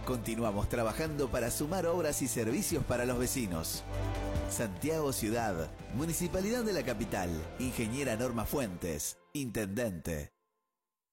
Continuamos trabajando para sumar obras y servicios para los vecinos. Santiago Ciudad, Municipalidad de la Capital, Ingeniera Norma Fuentes, Intendente.